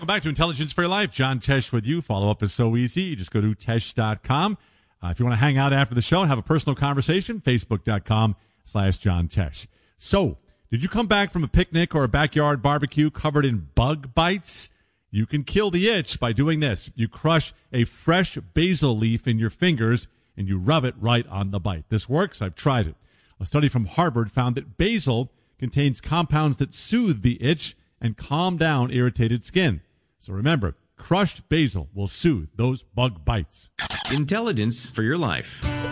Welcome back to Intelligence for Your Life. John Tesh with you. Follow-up is so easy. You just go to Tesh.com. If you want to hang out after the show and have a personal conversation, Facebook.com/John Tesh. So, did you come back from a picnic or a backyard barbecue covered in bug bites? You can kill the itch by doing this. You crush a fresh basil leaf in your fingers and you rub it right on the bite. This works. I've tried it. A study from Harvard found that basil contains compounds that soothe the itch and calm down irritated skin. So remember, crushed basil will soothe those bug bites. Intelligence for Your Life.